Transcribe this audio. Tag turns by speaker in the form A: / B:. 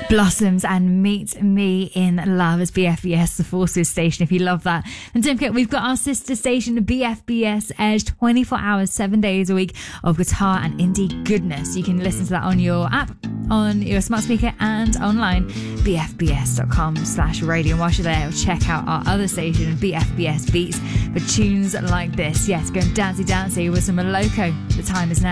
A: Blossoms and Meet Me in Love as BFBS, the Forces station. If you love that, and don't forget, we've got our sister station, BFBS Edge, 24 hours, 7 days a week of guitar and indie goodness. You can listen to that on your app, on your smart speaker, and online, bfbs.com/radio. And whilst you're there, check out our other station, BFBS Beats, for tunes like this. Yes, going dancey with some Moloko. The time is now.